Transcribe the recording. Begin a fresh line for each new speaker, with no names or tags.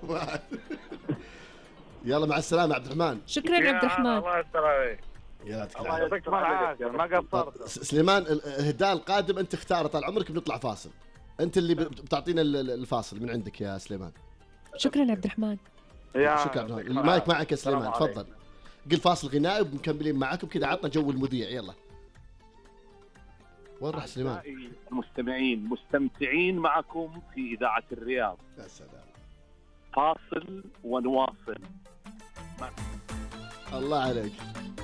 يلا مع السلامة عبد الرحمن.
شكرا عبد الرحمن.
الله يستر
الله
يعطيك العافية، ما قصرت.
سليمان الهداء القادم أنت اختار، طال عمرك بنطلع فاصل، أنت اللي بتعطينا الفاصل من عندك يا سليمان.
شكرا عبد الرحمن.
شكرا عبد الرحمن. المايك معك يا سليمان، تفضل. قل فاصل غنائي ومكملين معكم كذا، عطنا جو المذيع. يلا وين راح سليمان؟
المستمعين مستمتعين معكم في إذاعة الرياض.
يا سلام.
فاصل ونواصل.
الله عليك.